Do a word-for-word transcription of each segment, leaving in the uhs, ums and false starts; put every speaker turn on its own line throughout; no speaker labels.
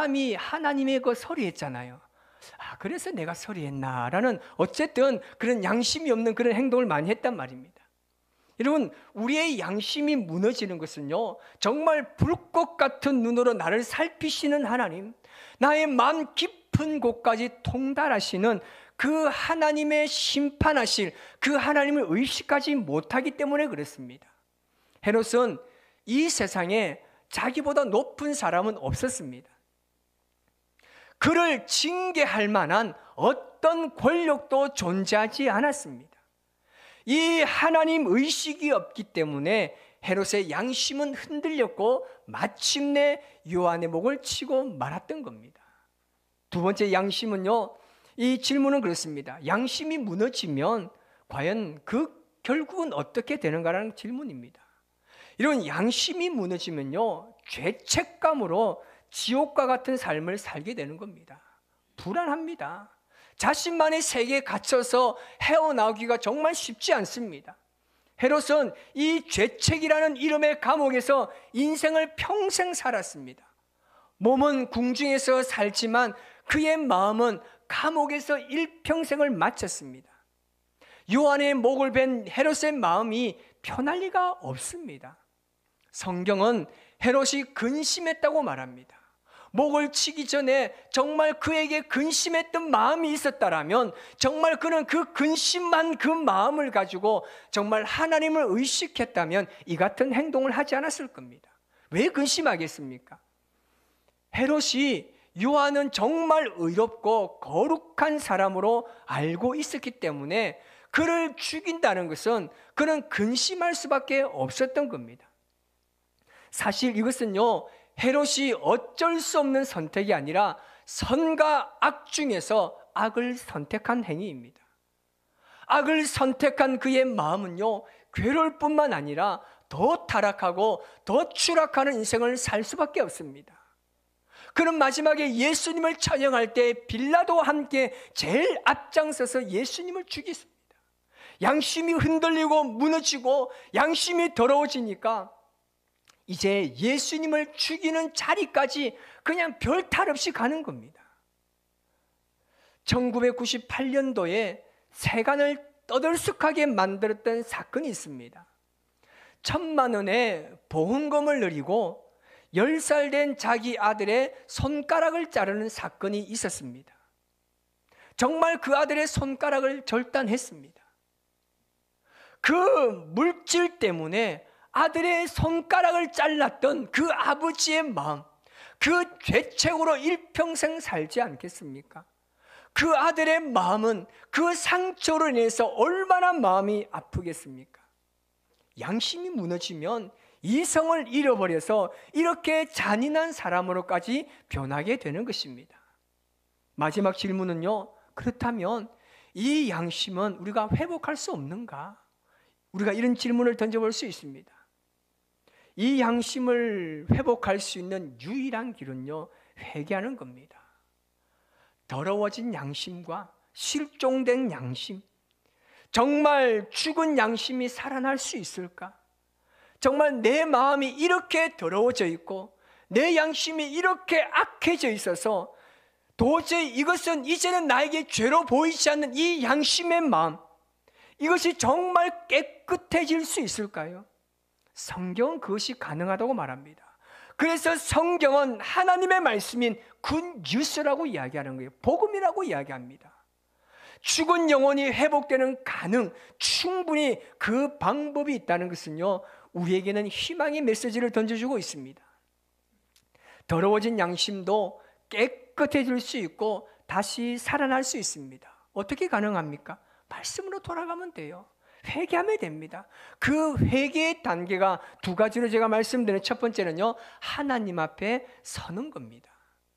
아담이 하나님의 그 소리했잖아요. 아, 그래서 내가 소리했나라는 어쨌든 그런 양심이 없는 그런 행동을 많이 했단 말입니다. 여러분, 우리의 양심이 무너지는 것은요, 정말 불꽃 같은 눈으로 나를 살피시는 하나님, 나의 마음 깊은 곳까지 통달하시는 그 하나님의 심판하실 그 하나님을 의식하지 못하기 때문에 그렇습니다. 헤롯은 이 세상에 자기보다 높은 사람은 없었습니다. 그를 징계할 만한 어떤 권력도 존재하지 않았습니다. 이 하나님 의식이 없기 때문에 헤롯의 양심은 흔들렸고 마침내 요한의 목을 치고 말았던 겁니다. 두 번째 양심은요, 이 질문은 그렇습니다. 양심이 무너지면 과연 그 결국은 어떻게 되는가라는 질문입니다. 이런 양심이 무너지면요, 죄책감으로 지옥과 같은 삶을 살게 되는 겁니다. 불안합니다. 자신만의 세계에 갇혀서 헤어나오기가 정말 쉽지 않습니다. 헤롯은 이 죄책이라는 이름의 감옥에서 인생을 평생 살았습니다. 몸은 궁중에서 살지만 그의 마음은 감옥에서 일평생을 마쳤습니다. 요한의 목을 벤 헤롯의 마음이 편할 리가 없습니다. 성경은 헤롯이 근심했다고 말합니다. 목을 치기 전에 정말 그에게 근심했던 마음이 있었다라면 정말 그는 그 근심한 그 마음을 가지고 정말 하나님을 의식했다면 이 같은 행동을 하지 않았을 겁니다. 왜 근심하겠습니까? 헤롯이 요한은 정말 의롭고 거룩한 사람으로 알고 있었기 때문에 그를 죽인다는 것은 그는 근심할 수밖에 없었던 겁니다. 사실 이것은요, 헤롯이 어쩔 수 없는 선택이 아니라 선과 악 중에서 악을 선택한 행위입니다. 악을 선택한 그의 마음은요, 괴로울 뿐만 아니라 더 타락하고 더 추락하는 인생을 살 수밖에 없습니다. 그는 마지막에 예수님을 처형할 때 빌라도와 함께 제일 앞장서서 예수님을 죽였습니다. 양심이 흔들리고 무너지고 양심이 더러워지니까 이제 예수님을 죽이는 자리까지 그냥 별 탈 없이 가는 겁니다. 천구백구십팔 년도에 세간을 떠들썩하게 만들었던 사건이 있습니다. 천만 원의 보험금을 늘리고 열 살 된 자기 아들의 손가락을 자르는 사건이 있었습니다. 정말 그 아들의 손가락을 절단했습니다. 그 물질 때문에 아들의 손가락을 잘랐던 그 아버지의 마음, 그 죄책으로 일평생 살지 않겠습니까? 그 아들의 마음은 그 상처로 인해서 얼마나 마음이 아프겠습니까? 양심이 무너지면 이성을 잃어버려서 이렇게 잔인한 사람으로까지 변하게 되는 것입니다. 마지막 질문은요, 그렇다면 이 양심은 우리가 회복할 수 없는가? 우리가 이런 질문을 던져볼 수 있습니다. 이 양심을 회복할 수 있는 유일한 길은요, 회개하는 겁니다. 더러워진 양심과 실종된 양심, 정말 죽은 양심이 살아날 수 있을까? 정말 내 마음이 이렇게 더러워져 있고 내 양심이 이렇게 악해져 있어서 도저히 이것은 이제는 나에게 죄로 보이지 않는 이 양심의 마음, 이것이 정말 깨끗해질 수 있을까요? 성경은 그것이 가능하다고 말합니다. 그래서 성경은 하나님의 말씀인 굿뉴스라고 이야기하는 거예요. 복음이라고 이야기합니다. 죽은 영혼이 회복되는 가능, 충분히 그 방법이 있다는 것은요, 우리에게는 희망의 메시지를 던져주고 있습니다. 더러워진 양심도 깨끗해질 수 있고 다시 살아날 수 있습니다. 어떻게 가능합니까? 말씀으로 돌아가면 돼요. 회개하면 됩니다. 그 회개의 단계가 두 가지로 제가 말씀드린 첫 번째는요, 하나님 앞에 서는 겁니다.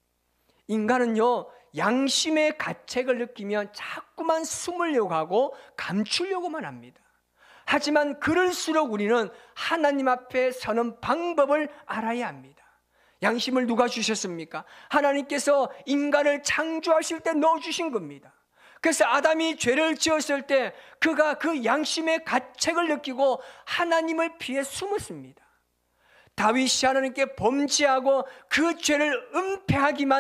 인간은요, 양심의 가책을 느끼면 자꾸만 숨으려고 하고 감추려고만 합니다. 하지만 그럴수록 우리는 하나님 앞에 서는 방법을 알아야 합니다. 양심을 누가 주셨습니까? 하나님께서 인간을 창조하실 때 넣어주신 겁니다. 그래서 아담이 죄를 지었을 때 그가 그 양심의 가책을 느끼고 하나님을 피해 숨었습니다. 다윗이 하나님께 범죄하고 그 죄를 은폐하기만